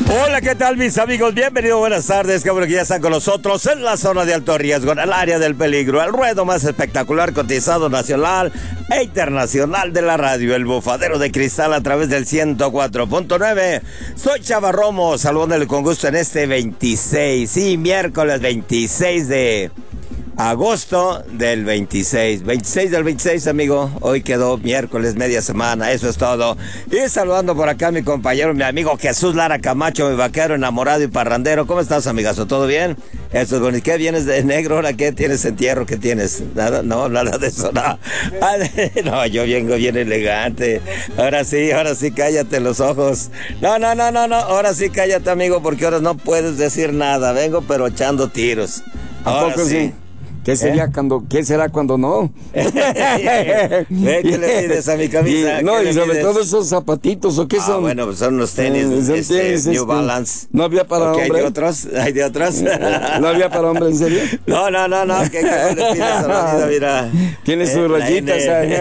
Hola, ¿qué tal mis amigos? Bienvenidos, buenas tardes, qué bueno que ya están con nosotros en la zona de alto riesgo, en el área del peligro, el ruedo más espectacular, cotizado nacional e internacional de la radio, el bufadero de cristal a través del 104.9. Soy Chava Romo, saludándole con gusto en este 26, sí, miércoles 26 de agosto del 26 del 26, amigo. Hoy quedó miércoles, media semana, eso es todo. Y saludando por acá a mi compañero, mi amigo Jesús Lara Camacho, mi vaquero enamorado y parrandero. ¿Cómo estás, amigazo? ¿Todo bien? Eso es bueno. ¿Y qué vienes de negro ahora? ¿Qué tienes entierro? ¿Qué tienes? Nada, no, nada de eso, no. No, yo vengo bien elegante. Ahora sí, cállate los ojos. No, ahora sí cállate, amigo, porque ahora no puedes decir nada. Vengo pero echando tiros. ¿A poco sí? ¿Qué sería ¿Qué será cuando no? ¿Qué le pides a mi camisa? No, y sobre todo esos zapatitos, ¿o qué son? Bueno, pues son los tenis, New Balance. ¿No había para hombre? ¿Hay de otros? ¿No había para hombre, en serio? No, ¿qué le pides a la vida? Mira. Tiene sus rayitas.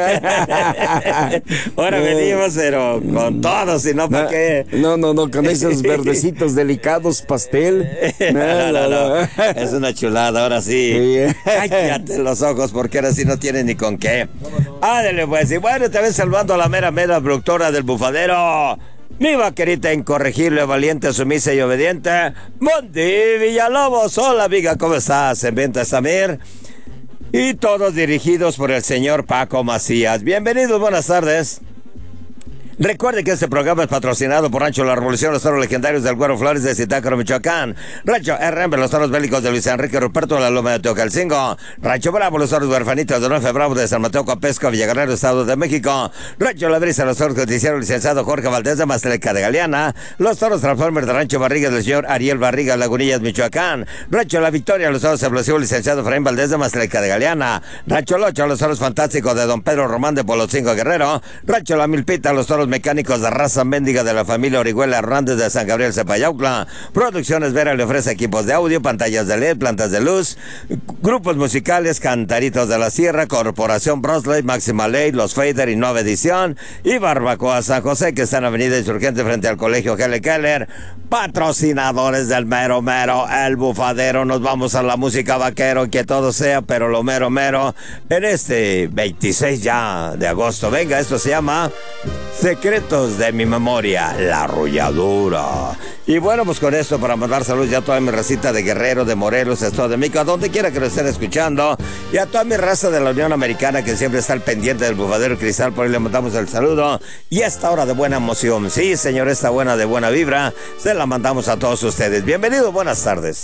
Ahora venimos, pero con todo, si no, ¿para qué? No, con esos verdecitos delicados, pastel. No. Es una chulada, ahora sí. Cállate los ojos, porque ahora sí no tiene ni con qué. Ándale, pues. Y bueno, te ves salvando a la mera productora del bufadero, mi vaquerita incorregible, valiente, sumisa y obediente, Monty Villalobos. Hola, amiga, ¿cómo estás? En venta Samir. Y todos dirigidos por el señor Paco Macías. Bienvenidos, buenas tardes. Recuerde que este programa es patrocinado por Rancho La Revolución, los toros legendarios del Güero Flores de Zitácuaro, Michoacán. Rancho RM, los toros bélicos de Luis Enrique Ruperto de la Loma de Teocalcingo. Rancho Bravo, los toros huerfanitos de Nueve Bravo de San Mateo Copesco, Villaguerrero, Estado de México. Rancho La Brisa, los toros noticiero licenciado Jorge Valdés de Maztleca de Galeana. Los toros Transformers de Rancho Barrigas del señor Ariel Barriga, Lagunillas, Michoacán. Rancho La Victoria, los toros explosivos licenciado Efraín Valdés de Maztleca de Galeana. Rancho Locho, los toros fantásticos de don Pedro Román de Polocingo Guerrero. Rancho La Milpita, los toros mecánicos de raza mendiga de la familia Orihuela Hernández de San Gabriel Cepayaucla. Producciones Vera le ofrece equipos de audio, pantallas de LED, plantas de luz, grupos musicales, Cantaritos de la Sierra, Corporación Brosley, Máxima Ley, Los Fader y Nueva Edición, y Barbacoa San José, que está en Avenida Insurgente frente al Colegio Helle Keller. Patrocinadores del mero, el bufadero. Nos vamos a la música, vaquero, que todo sea, pero lo mero, en este 26 ya de agosto. Venga, esto se llama Secretos de mi memoria, La Arrolladora. Y bueno, pues con esto, para mandar saludos ya a toda mi racita de Guerrero, de Morelos, Estado de México, a donde quiera que lo estén escuchando, y a toda mi raza de la Unión Americana que siempre está al pendiente del bufadero cristal. Por ahí le mandamos el saludo, y esta hora de buena emoción, sí señor, esta buena de buena vibra, se la mandamos a todos ustedes. Bienvenidos, buenas tardes.